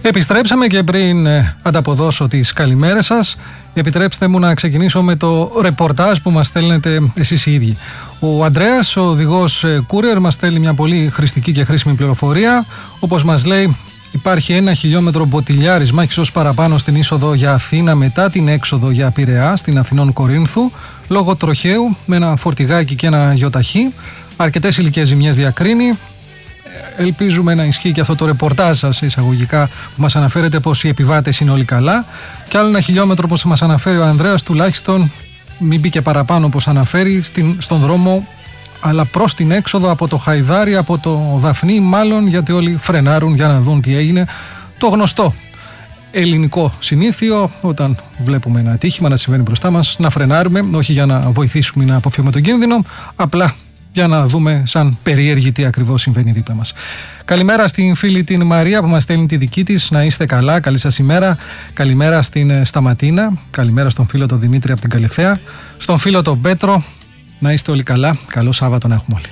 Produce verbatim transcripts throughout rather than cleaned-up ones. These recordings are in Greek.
Επιστρέψαμε και πριν ε, ανταποδώσω τις καλημέρες σας, επιτρέψτε μου να ξεκινήσω με το ρεπορτάζ που μας στέλνετε εσείς οι ίδιοι. Ο Ανδρέας, ο οδηγός ε, courier, μας στέλνει μια πολύ χρηστική και χρήσιμη πληροφορία. Όπως μας λέει, υπάρχει ένα χιλιόμετρο μποτιλιάρισμα, ίσως παραπάνω, στην είσοδο για Αθήνα μετά την έξοδο για Πειραιά, στην Αθηνών Κορίνθου, λόγω τροχαίου με ένα φορτηγάκι και ένα γιοταχή. Αρκετές υλικές ζημιές διακρίνει. Ελπίζουμε να ισχύει και αυτό το ρεπορτάζ σας εισαγωγικά που μας αναφέρετε πως οι επιβάτες είναι όλοι καλά. Και άλλο ένα χιλιόμετρο όπως μας αναφέρει ο Ανδρέας, τουλάχιστον μην μπει παραπάνω όπως αναφέρει, στην, στον δρόμο, αλλά προς την έξοδο από το Χαϊδάρι, από το Δαφνί μάλλον, γιατί όλοι φρενάρουν για να δουν τι έγινε. Το γνωστό ελληνικό συνήθειο, όταν βλέπουμε ένα ατύχημα να συμβαίνει μπροστά μας, να φρενάρουμε, όχι για να βοηθήσουμε να αποφύγουμε τον κίνδυνο, απλά για να δούμε σαν περίεργη τι ακριβώς συμβαίνει δίπλα μας. Καλημέρα στην φίλη την Μαρία που μας στέλνει τη δική της. Να είστε καλά, καλή σας ημέρα. Καλημέρα στην Σταματίνα. Καλημέρα στον φίλο τον Δημήτρη από την Καλιθέα. Στον φίλο τον Πέτρο. Να είστε όλοι καλά. Καλό Σάββατο να έχουμε όλοι.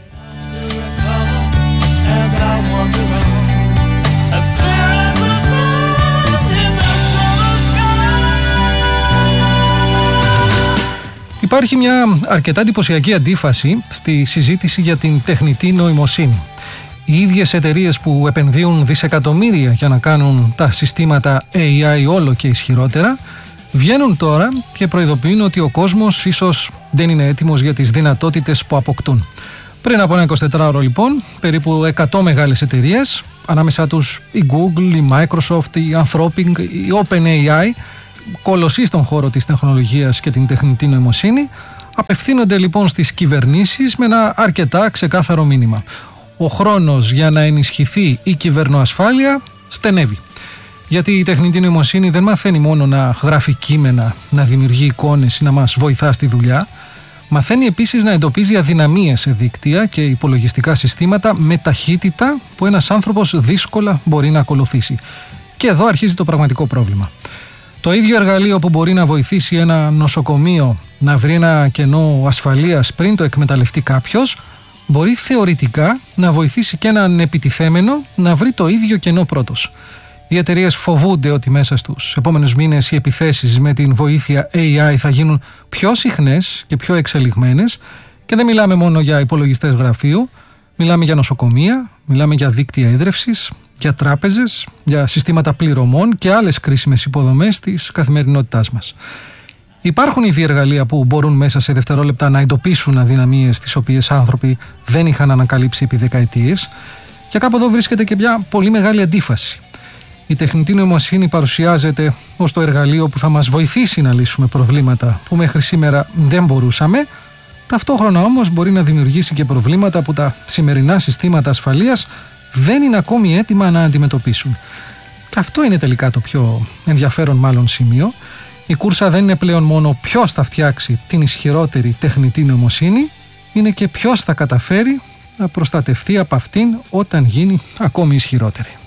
Υπάρχει μια αρκετά εντυπωσιακή αντίφαση στη συζήτηση για την τεχνητή νοημοσύνη. Οι ίδιες εταιρείες που επενδύουν δισεκατομμύρια για να κάνουν τα συστήματα έι άι όλο και ισχυρότερα, βγαίνουν τώρα και προειδοποιούν ότι ο κόσμος ίσως δεν είναι έτοιμος για τις δυνατότητες που αποκτούν. Πριν από ένα εικοσιτετράωρο λοιπόν, περίπου εκατό μεγάλες εταιρείες, ανάμεσά τους η Google, η Microsoft, η Anthropic, η OpenAI, κολοσσοί στον χώρο της τεχνολογίας και την τεχνητή νοημοσύνη, απευθύνονται λοιπόν στις κυβερνήσεις με ένα αρκετά ξεκάθαρο μήνυμα. Ο χρόνος για να ενισχυθεί η κυβερνοασφάλεια στενεύει. Γιατί η τεχνητή νοημοσύνη δεν μαθαίνει μόνο να γράφει κείμενα, να δημιουργεί εικόνες ή να μας βοηθά στη δουλειά. Μαθαίνει επίσης να εντοπίζει αδυναμίες σε δίκτυα και υπολογιστικά συστήματα με ταχύτητα που ένας άνθρωπος δύσκολα μπορεί να ακολουθήσει. Και εδώ αρχίζει το πραγματικό πρόβλημα. Το ίδιο εργαλείο που μπορεί να βοηθήσει ένα νοσοκομείο να βρει ένα κενό ασφαλείας πριν το εκμεταλλευτεί κάποιος, μπορεί θεωρητικά να βοηθήσει και έναν επιτιθέμενο να βρει το ίδιο κενό πρώτος. Οι εταιρείες φοβούνται ότι μέσα στους επόμενους μήνες οι επιθέσεις με την βοήθεια έι άι θα γίνουν πιο συχνές και πιο εξελιγμένες, και δεν μιλάμε μόνο για υπολογιστές γραφείου, μιλάμε για νοσοκομεία, μιλάμε για δίκτυα ίδρευσης, για τράπεζες, για συστήματα πληρωμών και άλλες κρίσιμες υποδομές της καθημερινότητάς μας. Υπάρχουν ήδη εργαλεία που μπορούν μέσα σε δευτερόλεπτα να εντοπίσουν αδυναμίες τις οποίες άνθρωποι δεν είχαν ανακαλύψει επί δεκαετίες, και κάπου εδώ βρίσκεται και μια πολύ μεγάλη αντίφαση. Η τεχνητή νοημοσύνη παρουσιάζεται ως το εργαλείο που θα μας βοηθήσει να λύσουμε προβλήματα που μέχρι σήμερα δεν μπορούσαμε, ταυτόχρονα όμως μπορεί να δημιουργήσει και προβλήματα που τα σημερινά συστήματα ασφαλείας δεν είναι ακόμη έτοιμα να αντιμετωπίσουν. Και αυτό είναι τελικά το πιο ενδιαφέρον μάλλον σημείο. Η κούρσα δεν είναι πλέον μόνο ποιος θα φτιάξει την ισχυρότερη τεχνητή νοημοσύνη, είναι και ποιος θα καταφέρει να προστατευτεί από αυτήν όταν γίνει ακόμη ισχυρότερη.